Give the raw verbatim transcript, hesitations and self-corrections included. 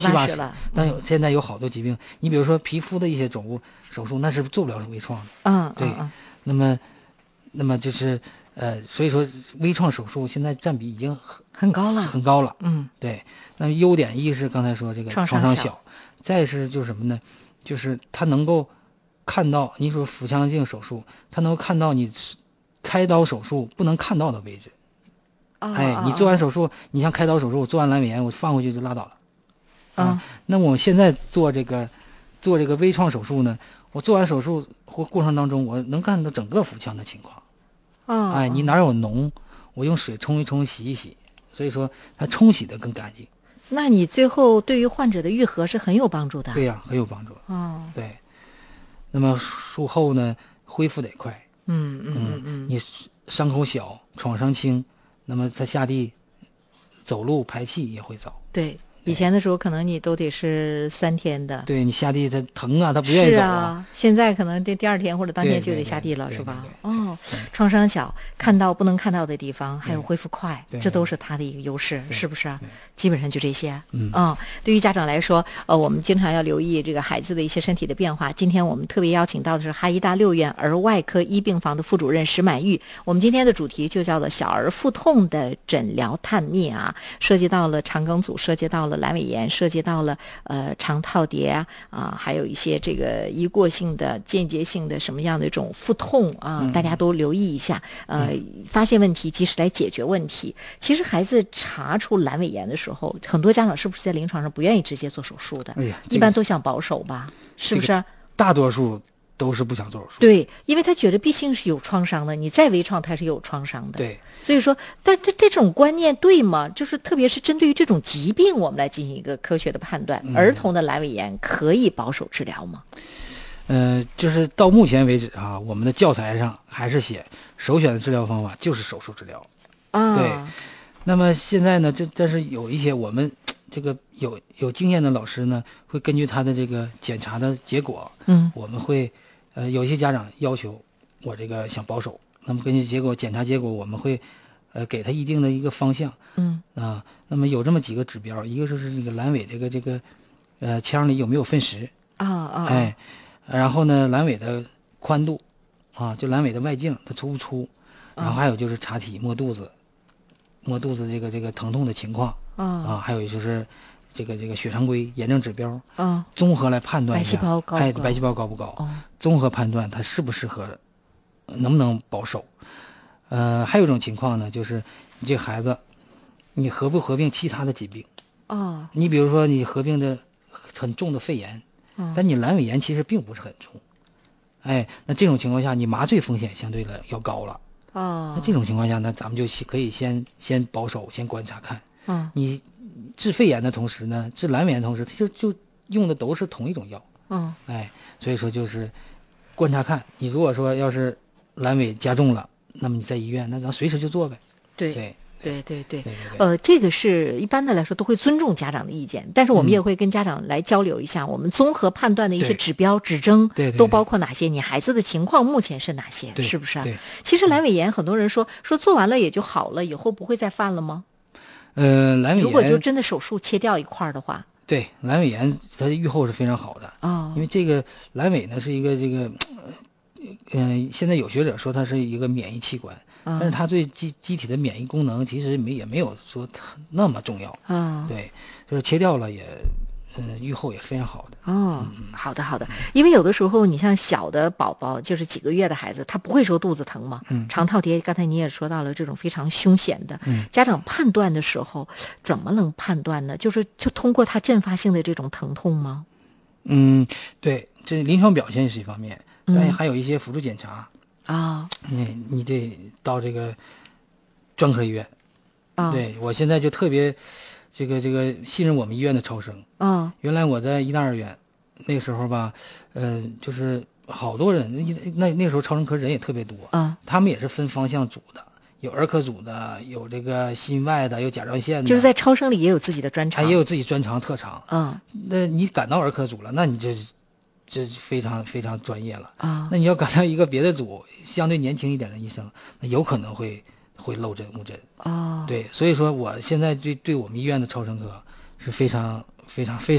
七八十了。 但有现在有好多疾病，你比如说皮肤的一些肿物手术，那是做不了微创的。 嗯， 对。 嗯嗯那么，那么就是呃，所以说微创手术现在占比已经很很高了， 很高了。 嗯， 对。那优点一是刚才说这个创伤小， 伤小再是就是什么呢？就是它能够看到，你说腹腔镜手术，它能够看到你开刀手术不能看到的位置。 哦、 哎， 哦你做完手术，你像开刀手术，我做完阑尾炎，我放回去就拉倒了。啊， 嗯， 那我现在做这个做这个微创手术呢，我做完手术或过程当中，我能看到整个腹腔的情况。 哦， 哎，你哪有脓，我用水冲一冲，洗一洗，所以说它冲洗的更干净。 那你最后对于患者的愈合是很有帮助的。 对呀、很有帮助。 哦， 对。那么术后呢，恢复得快。 嗯嗯嗯嗯， 你伤口小，创伤轻，那么他下地走路排气也会早。 对。以前的时候可能你都得是三天的， 对，你下地他疼啊，他不愿意走啊。是啊，现在可能这第二天或者当天就得下地了， 对对对是吧？ 对对对哦，创伤小，看到不能看到的地方，还有恢复快， 对这都是它的一个优势，是不是啊？ 对基本上就这些。 嗯嗯，对于家长来说，呃，我们经常要留意这个孩子的一些身体的变化。今天我们特别邀请到的是哈医大六院儿外科一病房的副主任石满玉。我们今天的主题就叫做小儿腹痛的诊疗探秘啊，涉及到了肠梗阻，涉及到了阑尾炎，涉及到了呃肠套叠啊，啊还有一些这个一过性的、间接性的什么样的一种腹痛啊， 嗯、 大家都留意一下，呃，嗯、发现问题及时来解决问题。其实孩子查出阑尾炎的时候，很多家长是不是在临床上不愿意直接做手术的？ 哎呀， 一般都想保守吧，是不是？ 这个、大多数都是不想做手术。 对，因为他觉得毕竟是有创伤的，你再微创他是有创伤的。 对， 所以说，但这这种观念对吗？就是特别是针对于这种疾病，我们来进行一个科学的判断。 嗯、 儿童的阑尾炎可以保守治疗吗？ 呃，就是到目前为止啊，我们的教材上还是写首选的治疗方法就是手术治疗。 啊， 对。那么现在呢，这但是有一些我们这个有有经验的老师呢，会根据他的这个检查的结果， 嗯， 我们会呃有一些家长要求我这个想保守，那么根据结果检查结果，我们会呃给他一定的一个方向。 嗯啊，那么有这么几个指标，一个就是这个阑尾这个这个呃腔里有没有粪石啊啊， 哎，然后呢阑尾的宽度啊，就阑尾的外径它粗不粗，然后还有就是查体摸肚子。摸肚子这个这个疼痛的情况、 哦、 啊，还有就是这个这个血常规炎症指标啊、 哦， 综合来判断一下白细胞高不高， 哎，白细胞高不高？ 哦， 综合判断它适不适合，能不能保守？呃，还有一种情况呢，就是你这个孩子，你合不合并其他的疾病？ 哦， 你比如说你合并的很重的肺炎， 哦、 但你阑尾炎其实并不是很重，哎，那这种情况下，你麻醉风险相对的要高了。 哦， 那这种情况下呢，咱们就可以先先保守，先观察看。 嗯， 你治肺炎的同时呢，治阑尾炎的同时，就就用的都是同一种药。 嗯， 哎，所以说就是观察看。你如果说要是阑尾加重了，那么你在医院，那咱随时就做呗。 对。 对。 对对对， 对对对， 呃，这个是一般的来说都会尊重家长的意见，但是我们也会跟家长来交流一下，嗯、我们综合判断的一些指标、指征， 对对对都包括哪些？你孩子的情况目前是哪些？是不是？ 对。 其实阑尾炎，很多人说说做完了也就好了，以后不会再犯了吗？ 呃，阑尾炎如果就真的手术切掉一块的话， 对，阑尾炎它的预后是非常好的哦， 因为这个阑尾呢是一个这个，嗯、呃，现在有学者说它是一个免疫器官。但是它对机机体的免疫功能其实没也没有说那么重要啊、哦， 对，就是切掉了也，嗯、呃，预后也非常好的。 哦， 嗯、 好的好的，因为有的时候你像小的宝宝，就是几个月的孩子，他不会说肚子疼嘛， 嗯， 肠套叠，刚才你也说到了这种非常凶险的， 嗯， 家长判断的时候怎么能判断呢？就是就通过他阵发性的这种疼痛吗？ 嗯，对，这临床表现是一方面，但还有一些辅助检查。 啊、 哦，你你得到这个专科医院。 啊、哦， 对，我现在就特别这个这个信任我们医院的超声。 嗯， 原来我在医大二院那个时候吧，呃，就是好多人，那那时候超声科人也特别多。 嗯， 他们也是分方向组的，有儿科组的，有这个心外的，有甲状腺的。 就是在超声里也有自己的专长， 他也有自己专长特长。 嗯， 那你赶到儿科组了，那你这。这非常非常专业了啊！ 那你要赶到一个别的组，相对年轻一点的医生，那有可能会会漏针误诊哦。 对，所以说我现在对对我们医院的超声科是非常非常非常。